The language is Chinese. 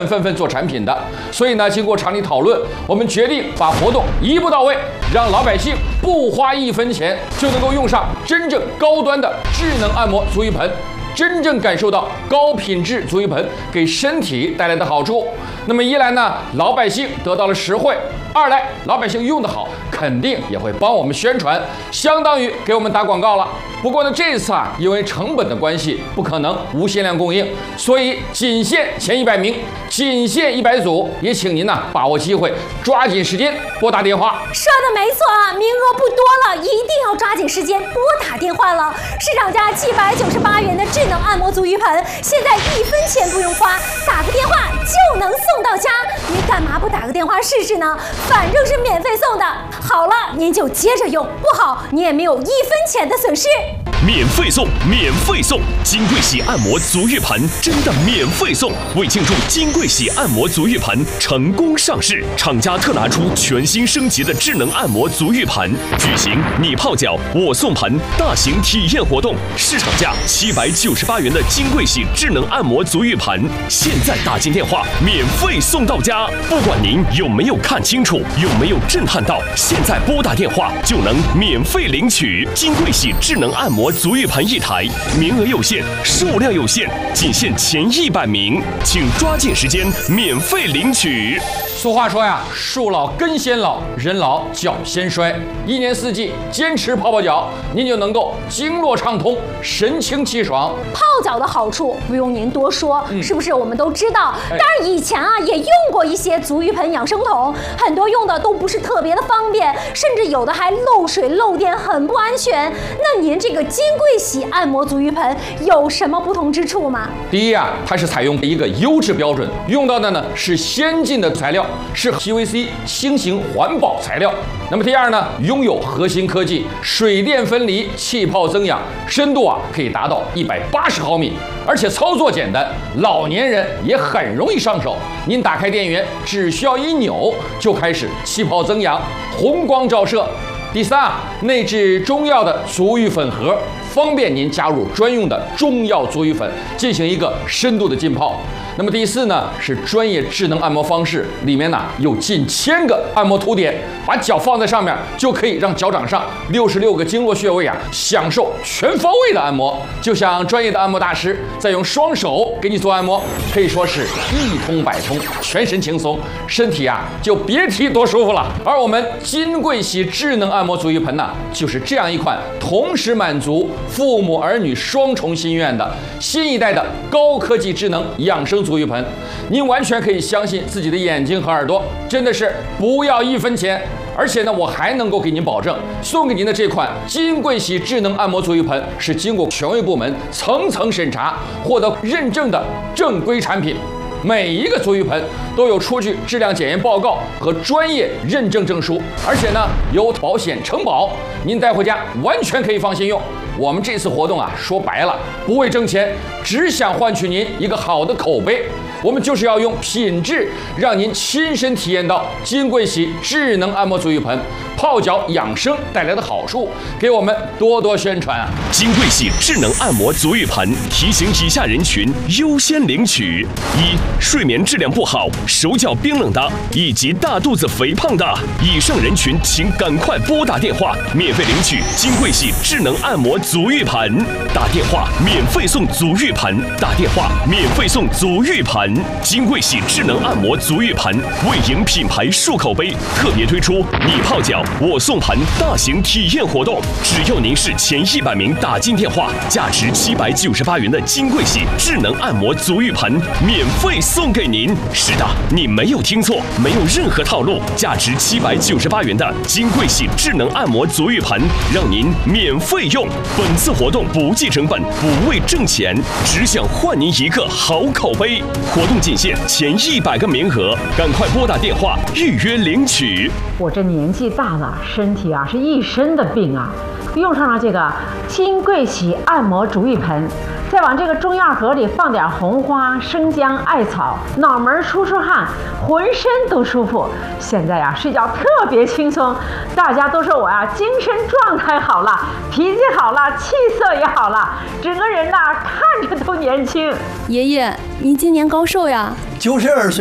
纷做产品的。所以呢，经过常理讨论，我们决定把活动一步到位，让老百姓不花1分钱就能够用上真正高端的智能按摩足浴盆，真正感受到高品质足浴盆给身体带来的好处。那么一来呢，老百姓得到了实惠；二来，老百姓用得好，肯定也会帮我们宣传，相当于给我们打广告了。不过呢，这次因为成本的关系，不可能无限量供应，所以仅限前100名，仅限100组，也请您把握机会，抓紧时间拨打电话。 说的没错，名额不多了，一定要抓紧时间拨打电话了。市场价798元的智能按摩足浴盆，现在1分钱不用花，打个电话就能送到家。你干嘛不打个电话试试呢？反正是免费送的。好了，您就接着用，不好你也没有1分钱的损失。 免费送，免费送！金贵喜按摩足浴盆真的免费送！为庆祝金贵喜按摩足浴盆成功上市，厂家特拿出全新升级的智能按摩足浴盆，举行你泡脚我送盆大型体验活动。市场价798元的金贵喜智能按摩足浴盆，现在打进电话免费送到家。不管您有没有看清楚，有没有震撼到，现在拨打电话就能免费领取金贵喜智能按摩足浴盆1台，名额有限，数量有限，仅限前100名，请抓紧时间免费领取。 俗话说呀，树老根先老，人老脚先衰。1年4季坚持泡泡脚，您就能够经络畅通，神清气爽。 泡脚的好处不用您多说，是不是我们都知道？当然以前也用过一些足浴盆养生桶，很多用的都不是特别的方便，甚至有的还漏水漏电，很不安全。那您这个金贵喜按摩足浴盆有什么不同之处吗？ 第一它是采用一个优质标准，用到的呢是先进的材料，是 PVC 轻型环保材料。那么第二呢，拥有核心科技，水电分离，气泡增氧，深度可以达到180毫米，而且操作简单，老年人也很容易上手。您打开电源，只需要一扭就开始气泡增氧，红光照射。第三内置中药的足浴粉盒，方便您加入专用的中药足浴粉，进行一个深度的浸泡。那么第四呢，是专业智能按摩方式，里面有近1000个按摩凸点，把脚放在上面，就可以让脚掌上66个经络穴位享受全方位的按摩，就像专业的按摩大师在用双手给你做按摩，可以说是一通百通，全身轻松，身体就别提多舒服了。而我们金贵喜智能按摩足浴盆就是这样一款同时满足父母儿女双重心愿的新一代的高科技智能养生足浴盆。您完全可以相信自己的眼睛和耳朵，真的是不要1分钱。而且呢，我还能够给您保证，送给您的这款金贵喜智能按摩足浴盆是经过权威部门层层审查，获得认证的正规产品。每一个足浴盆都有出具质量检验报告和专业认证证书，而且呢有保险承保，您带回家完全可以放心用。我们这次活动说白了不为挣钱，只想换取您一个好的口碑。我们就是要用品质让您亲身体验到金贵喜智能按摩足浴盆泡脚养生带来的好处，给我们多多宣传金贵喜智能按摩足浴盆提醒以下人群优先领取：一、睡眠质量不好、手脚冰冷的，以及大肚子肥胖的，以上人群请赶快拨打电话，免费领取金贵喜智能按摩足浴盆。打电话免费送足浴盆，打电话免费送足浴盆。金贵喜智能按摩足浴盆为迎品牌树口碑，特别推出你泡脚我送盆大型体验活动，只要您是前100名打进电话，价值798元的金贵喜智能按摩足浴盆免费送给您。是的，你没有听错，没有任何套路，价值798元的金贵喜智能按摩足浴盆让您免费用。本次活动不计成本，不为挣钱，只想换您一个好口碑。活动仅限前100个名额，赶快拨打电话预约领取。 我这年纪大了，身体是一身的病用上了这个金贵喜按摩足浴盆，再往这个中药盒里放点红花、生姜、艾草，脑门出汗，浑身都舒服。现在睡觉特别轻松，大家都说我精神状态好了，脾气好了，气色也好了，整个人看着都年轻。 爷爷，您今年高寿呀？ 92岁。